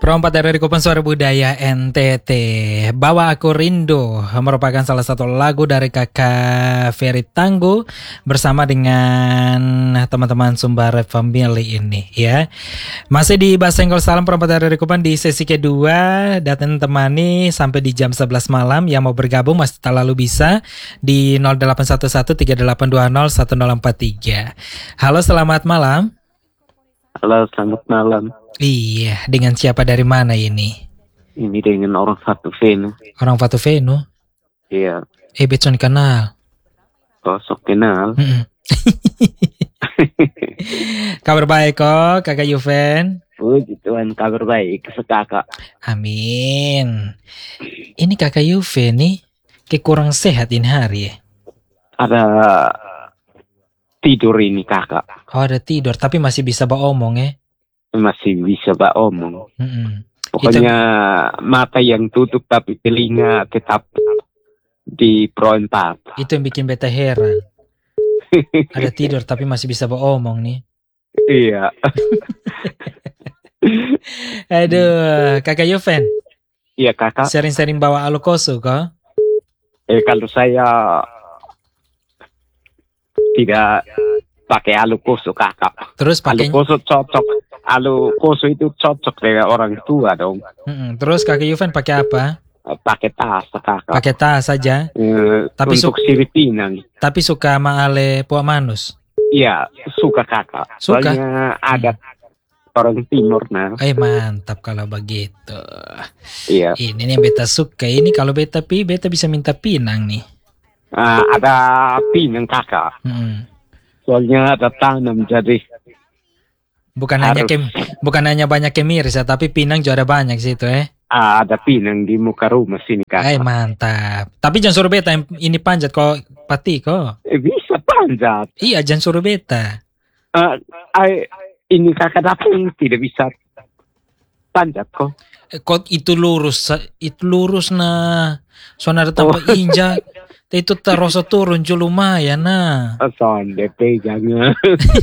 Perompak dari Kupang Suara Budaya NTT, Bawa Aku Rindu merupakan salah satu lagu dari Kakak Ferry Tangguh bersama dengan teman-teman Sumber Family ini ya. Masih di Basenggol Salam Perompak dari Kupang di sesi kedua, datang temani sampai di jam 11 malam. Yang mau bergabung masih tak lalu bisa di 081138201043. Halo, selamat malam. Halo, selamat malam. Iya, dengan siapa dari mana ini? Ini dengan orang Fatu Venu. Orang Fatu Venu? Iya. Betson kenal. Sok kenal. Kabar baik kok, Kakak Yuven? Puji Tuhan, kabar baik kakak. Amin. Ini Kakak Yuven nih, kayak kurang sehat ini hari ya? Ada tidur ini kakak. Oh, ada tidur, tapi masih bisa omong ya? Masih bisa omong. Pokoknya mata yang tutup tapi telinga tetap di perontak. Itu yang bikin beta heran. Ada tidur tapi masih bisa omong nih. Iya. Aduh, Kakak Yuven. Iya kakak. Sering-sering bawa alukosu kok? Kalau saya tidak pakai alukosu kakak. Terus pakai alukosu cocok. Alukosu itu cocok dengan orang tua dong. Terus Kakak Yuven pakai apa? Pakai tas kakak. Pakai tas saja. Tapi untuk sirip Pinang. Tapi suka maale Puak Manus. Iya, suka kakak. Suka? Soalnya ada orang timur nah. Mantap kalau begitu. Iya. Ini nih beta suka. Ini kalau beta bisa minta pinang nih. Ada pinang kakak. Soalnya ada tanam jadi. Bukan hanya banyak kemiris ya, tapi pinang juga ada banyak situ Ada pinang di muka rumah sini kakak. Mantap. Tapi jangan suruh beta ini panjat kok pati kok. Bisa panjat. Iya, jangan suruh beta. Ini kakak datang tidak bisa panjat kok. Kok itu lurus nah. Soalnya ada tanpa injak. Itu terus turun juga lumayan nah. Sonde pegangnya.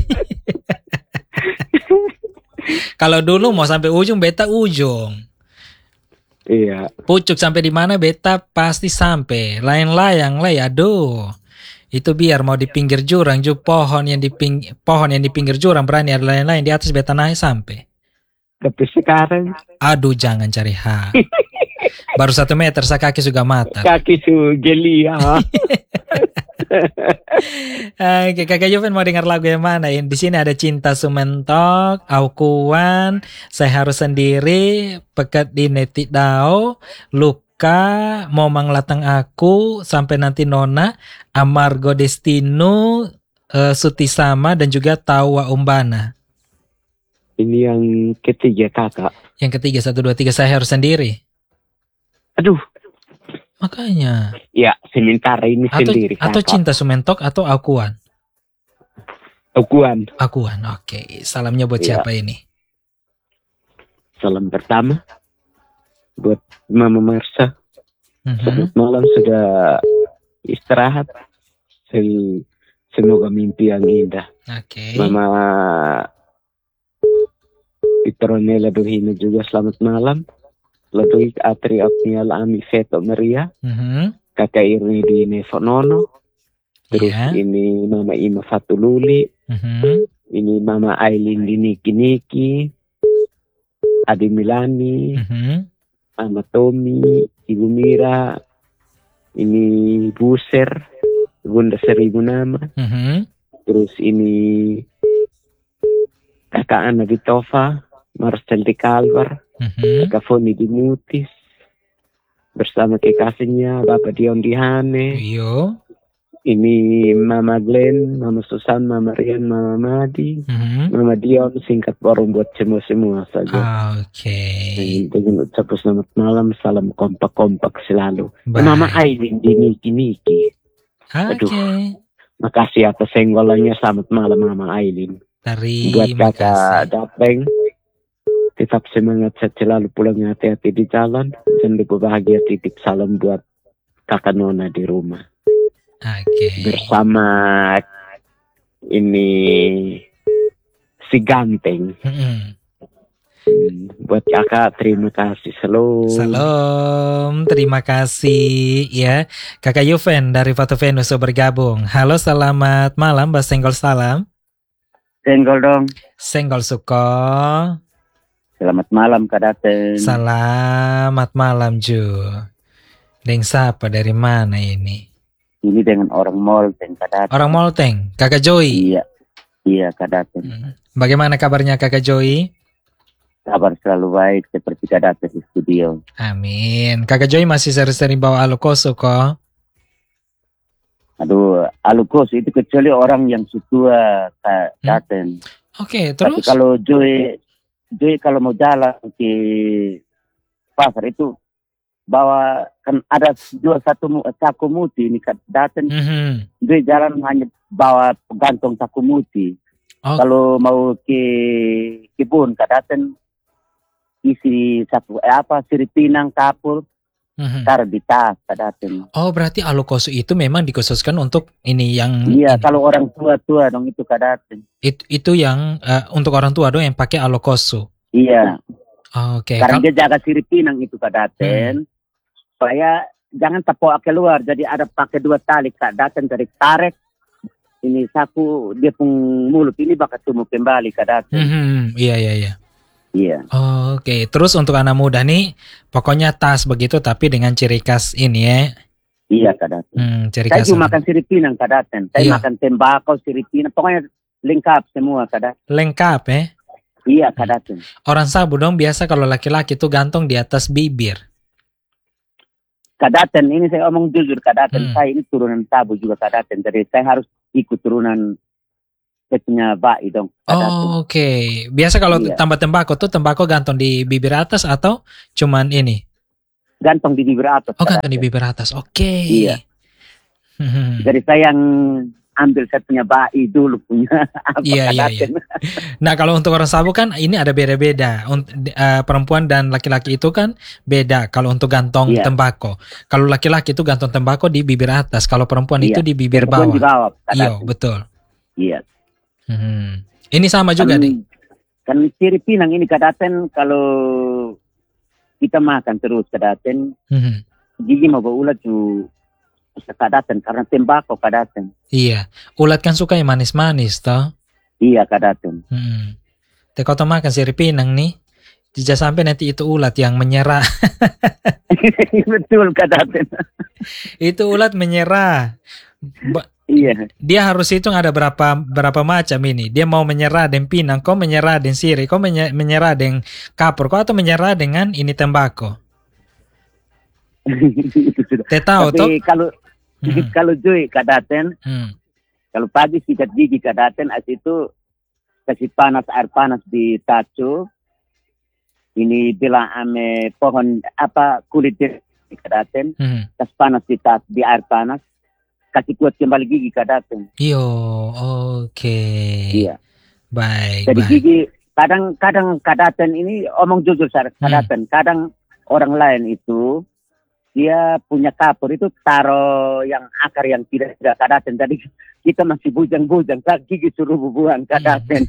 Kalau dulu mau sampai ujung, beta ujung. Iya. Pucuk sampai di mana beta pasti sampai. Layang-layang aduh. Itu biar mau di pinggir jurang, pohon yang di pinggir jurang berani ada lain-lain di atas beta naik sampai. Tapi sekarang, aduh jangan cari hal. Baru 1 meter kaki sudah mata. Kaki sudah geli ya. Kakak Yuven mau dengar lagu yang mana? Di sini ada Cinta Sumentok, Aukuan, Saya Harus Sendiri, Pekat di Netik Dao, Luka, Momang Latang Aku, Sampai Nanti Nona, Amargo Destino, Suti Sama, dan juga Tawa Umbana. Ini yang ketiga kakak. Yang ketiga 1, 2, 3 Saya Harus Sendiri. Aduh. Makanya. Ya, sementara ini sendiri kakak. Atau Cinta Sumentok atau Akuan? Akuan, oke. Salamnya buat siapa ini? Salam pertama buat Mama Marsha. Selamat malam, sudah istirahat. Semoga mimpi yang indah. Oke. Mama Petronella Duhina juga selamat malam. Lebih Atri Opnial Ami Feto Maria. Kakak Irni di Nefonono. Terus ini Mama Ima Fatululi. Ini Mama Aileen di Niki. Adi Milani. Mama Tommy. Ibu Mira. Ini Buser. Bunda 1000 nama. Terus ini Kakak Ana di Tova. Marcel di Kalbar. Kakak Foni di Mutis. Bersama kekasihnya Bapak Dion di Hane. Iyo. Ini Mama Glenn, Mama Susan, Mama Rian, Mama Madi, Mama Dion, singkat warung buat semua saja. Oke. Dengan ucap selamat malam, salam kompak-kompak selalu. Baik. Mama Aileen di Niki. Aduh, makasih atas senggolannya, selamat malam Mama Aileen. Buat kakak Dapeng, tetap semangat, saya selalu pulang hati-hati di jalan. Jangan lupa bahagia, titip salam buat kakak Nona di rumah. Bersama ini si Ganteng. Buat kakak terima kasih. Salam, terima kasih ya. Kakak Yuven dari Foto Venus bergabung. Halo, selamat malam Mbak Senggol, salam. Senggol dong. Senggol Suko. Selamat malam Kak Daten. Selamat malam Ju. Deng siapa dari mana ini? Ini dengan orang Molteng Kak Daten. Orang Molteng, Kakak Joy. Iya Kak Daten. Bagaimana kabarnya Kakak Joy? Kabar selalu baik seperti Kak Daten di studio. Amin. Kakak Joy masih sering-sering bawa alukoso kok? Aduh, alukoso itu kecuali orang yang sutua Kak Daten. Oke, terus? Tapi kalau Joy kalau mau jalan ke pasar itu bawa, kan ada jual satu saku muti ini Kak Daten. Joy jalan hanya bawa gantong saku muti. Kalau mau ke kebun Kak Daten isi saku sirip pinang, kapur, taruh di tas Kak Daten. Oh, berarti alukoso itu memang dikhususkan untuk ini yang... Iya, kalau orang tua dong itu Kak Daten. Itu yang untuk orang tua dong yang pakai alukoso. Iya. Oke. Karena dia jaga sirip pinang itu Kak Daten. Supaya jangan tepok keluar. Jadi ada pakai 2 tali Kak Daten, tarik ini saku dia pun mulut ini bakal tumbuh kembali Kak Daten. Iya. Iya. Oke. Terus untuk anak muda nih, pokoknya tas begitu tapi dengan ciri khas ini ya. Iya Kak Daten. Saya cuma makan sirip pinang Kak Daten. Saya makan tembakau, sirip pinang, pokoknya lengkap semua Kak Daten. Lengkap ya? Iya Kak Daten. Orang sabu dong biasa kalau laki-laki itu gantung di atas bibir. Kak Daten, ini saya omong jujur Kak Daten, saya ini turunan sabu juga Kak Daten. Jadi saya harus ikut turunan punya bai dong. Oke. Biasa kalau tambah tembakau tuh tembakau gantung di bibir atas atau cuman ini? Gantung di bibir atas. Gantung di bibir atas. Oke. Iya. Jadi saya yang ambil saya punya bai dulu punya. Iya. Nah kalau untuk orang sabu kan ini ada beda-beda. Perempuan dan laki-laki itu kan beda. Kalau untuk gantong tembakau, kalau laki-laki itu gantong tembakau di bibir atas, kalau perempuan itu di bibir bawah. Di bawah. Iya betul. Iya. Ini sama juga deh. Kan ciri pinang ini Kak Daten kalau kita makan terus Kak Daten, gigi mau berulat tuh. Kak Daten karena tembakau Kak Daten. Iya, ulat kan suka yang manis-manis toh. Iya Kak Daten. Kau tuh makan sirip pinang nih, jika sampai nanti itu ulat yang menyerah. Betul Kak Daten. Itu ulat menyerah. Iya. Dia harus hitung ada berapa macam ini. Dia mau menyerah dengan pinang, kau menyerah dengan sirip, kau menyerah dengan kapur, kau atau menyerah dengan ini tembakau. Tapi kalau Joy Kak Daten, kalau pagi sikat gigi Kak Daten, itu kasih air panas di tacu, ini bilang ame pohon kulit Kak Daten, kasih panas di air panas, kasih kuat kembali gigi Kak Daten. Oke. Iya. Baik. Jadi gigi kadang Kak Daten ini omong jujur Kak Daten, kadang orang lain itu dia punya kapur itu taruh yang akar yang tidak Kak Daten. Jadi kita masih bujang-bujang, gigi suruh buang Kak Daten.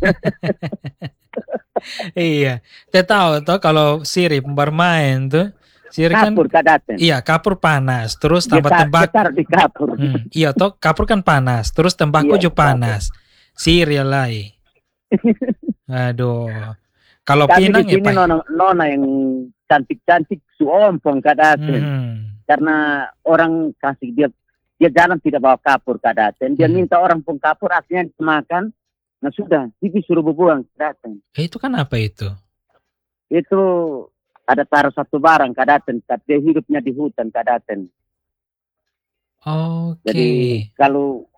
Iya, saya tahu toh kalau sirip bermain tuh. Sirip kapur kan, Kak Daten. Iya, kapur panas, terus tambah tembakau. Taruh di kapur. Iya toh, kapur kan panas, terus tembakau juga panas. Sirip lagi. Aduh. Kalau pinang ya Pak. Nona yang cantik-cantik suompong Kak Daten. Karena orang kasih dia jalan tidak bawa kapur Kak Daten. Dia minta orang pun kapur, akhirnya makan. Nah sudah, gigi suruh buang Kak Daten. Itu kan apa itu? Itu ada taruh satu barang Kak Daten. Dia hidupnya di hutan Kak Daten. Jadi kalau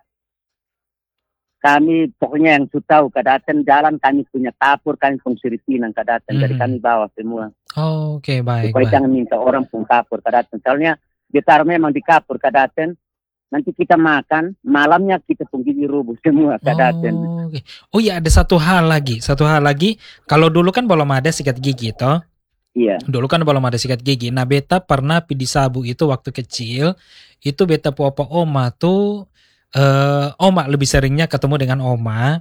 kami pokoknya yang tahu Kak Daten jalan, kami punya kapur, kami pun sirip pinang Kak Daten. Jadi kami bawa semua. Baik. Supaya jangan minta orang pun kapur Kak Daten. Soalnya dia taruh memang di kapur Kak Daten. Nanti kita makan, malamnya kita pun gigi rubuh semua Kak Daten. Oh iya, ada satu hal lagi. Kalau dulu kan belum ada sikat gigi toh. Iya. Dulu kan belum ada sikat gigi. Nah beta pernah di Sabu itu waktu kecil. Itu beta papa oma tuh. Oma lebih seringnya ketemu dengan oma.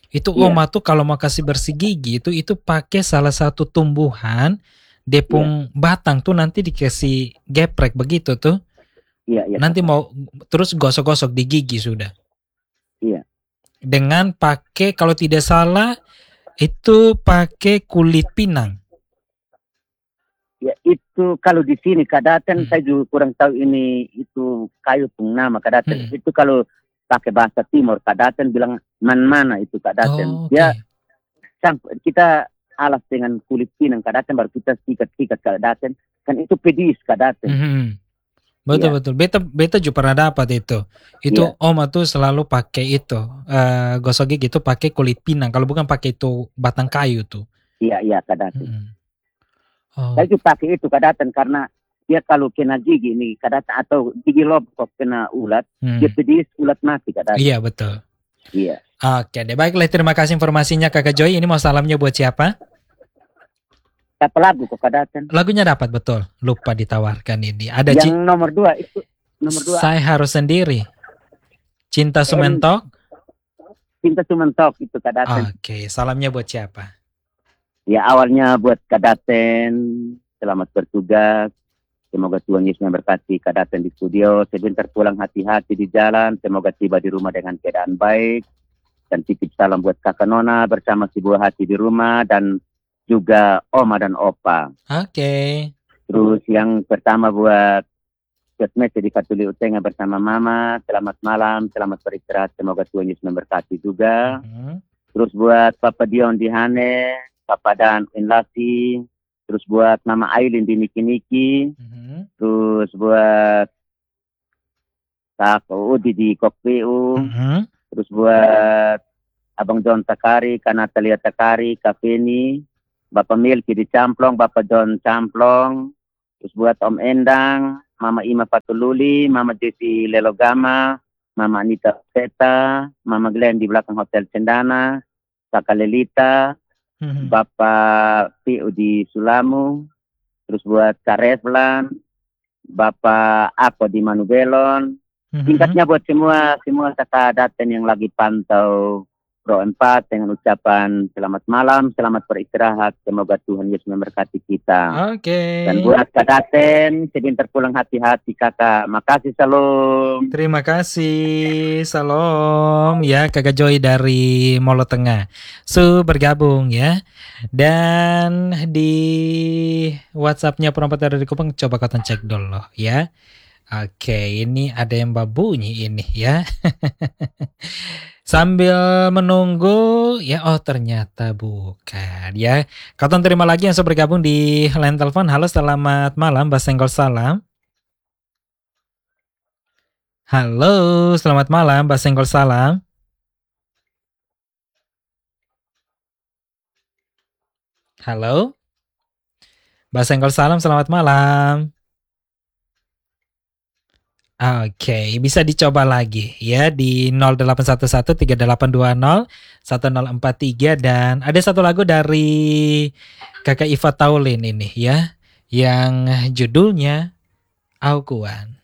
Itu Oma tuh kalau mau kasih bersih gigi itu pakai salah satu tumbuhan depung batang tuh nanti dikasih geprek begitu tuh. Iya. Nanti mau terus gosok-gosok di gigi sudah. Iya. Dengan pakai kalau tidak salah itu pakai kulit pinang. Ya itu kalau di sini Kadaten saya juga kurang tahu ini itu kayu pun nama Kadaten. Itu kalau pakai bahasa Timur Kadaten bilang mana itu Kadaten. Dia kita alas dengan kulit pinang Kadaten baru kita sikat Kadaten. Kan itu pedis Kadaten. Betul. Beta juga pernah dapat itu. Itu Oma tuh selalu pakai itu. Gosok gigi itu pakai kulit pinang. Kalau bukan pakai itu batang kayu tuh. Iya Kadaten. Saya juga pakai itu Kadaten karena dia kalau kena gigi ini Kadaten atau gigi lobok kena ulat, dia pedis ulat mati Kadaten. Iya betul. Iya. Oke deh, baiklah, terima kasih informasinya Kakak Joy. Ini mau salamnya buat siapa? Dapat lagu kok Kadaten. Lagunya dapat betul, lupa ditawarkan ini. Ada yang nomor 2 itu nomor 2. Saya Harus Sendiri. Cinta Sumentok. Cinta Sumentok itu Kadaten. Oke, salamnya buat siapa? Ya awalnya buat Kadaten, selamat bertugas. Semoga Tuhan Yesus memberkati Kadaten di studio. Sebentar pulang hati-hati di jalan. Semoga tiba di rumah dengan keadaan baik. Dan titip salam buat Kakak Nona bersama si buah hati di rumah. Dan juga Oma dan Opa. Oke. Terus yang pertama buat Setmese di Katuli Utenga bersama Mama. Selamat malam, selamat beristirahat. Semoga Tuhan Yesus memberkati juga. Terus buat Papa Dion di Hane. Papa Dan Inlasi, terus buat Mama Aileen di Niki-Niki, terus buat Tako Udi di Kokpu, terus buat Abang John Takari, Kanatalia Takari, Kafeni, Bapak Milki di Camplong, Bapak John Camplong, terus buat Om Endang, Mama Ima Patululi, Mama Jesi Lelogama, Mama Anita Seta, Mama Glenn di belakang Hotel Cendana, Kakak Lelita, Bapak Piu di Sulamu, terus buat Kareflan, Bapak Ako di Manubelon, singkatnya buat semua kakak Daten yang lagi pantau Pro 4 dengan ucapan selamat malam, selamat beristirahat, semoga Tuhan Yesus memberkati kita. Dan buat Kak Daten, sebentar pulang hati-hati kakak, makasih, salam. Terima kasih, salam ya Kakak Joy dari Molo Tengah. Bergabung ya. Dan di WhatsApp-nya Perempat dari Kupang, coba kau cek dulu ya. Oke, ini ada yang babunyi ini ya. Sambil menunggu ya, ternyata bukan ya. Katon terima lagi yang sudah bergabung di line telepon. Halo, selamat malam, Mbak Senggol Salam. Halo, selamat malam, Mbak Senggol Salam. Halo, Mbak Senggol Salam, selamat malam. Oke, bisa dicoba lagi ya di 0811-3820-1043 dan ada satu lagu dari Kakak Iva Taulin ini ya yang judulnya Aukuan.